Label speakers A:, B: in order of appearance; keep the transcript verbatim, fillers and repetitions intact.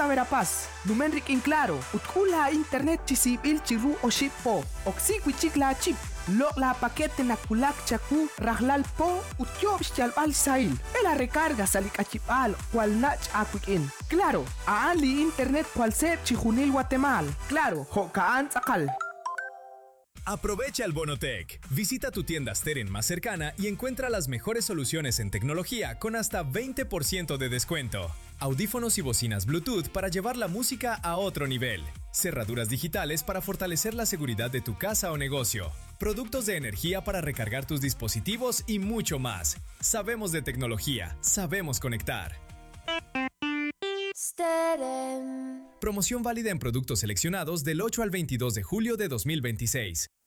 A: Casa Verapaz, Numenrik in Claro, Utkula Internet Chisibil Chiru o Ship Po, Oxigui Chikla Chip, Lok la paquete na kulak chaku rahlal po utyob al sail. Ela recarga salik achipal cual nach akuin. Claro, aali internet cual se chijunil Guatemala. Claro, hokaan sakal.
B: Aprovecha el Bonotec. Visita tu tienda Steren más cercana y encuentra las mejores soluciones en tecnología con hasta veinte por ciento de descuento. Audífonos y bocinas Bluetooth para llevar la música a otro nivel. Cerraduras digitales para fortalecer la seguridad de tu casa o negocio. Productos de energía para recargar tus dispositivos y mucho más. Sabemos de tecnología, sabemos conectar.
C: Steren.
B: Promoción válida en productos seleccionados del ocho al veintidós de julio de dos mil veintiséis.